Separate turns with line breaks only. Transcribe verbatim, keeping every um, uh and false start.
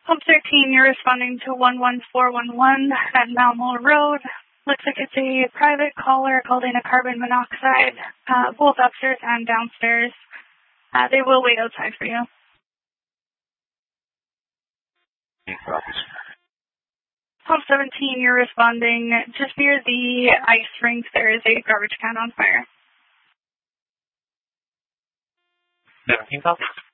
Pump thirteen, you're responding to one one four one one at Malmo Road. Looks like it's a private caller called in a carbon monoxide, uh, both upstairs and downstairs. Uh, they will wait outside for you. Pump seventeen, you're responding just near the ice rink. There is a garbage can on fire.
seventeen copies.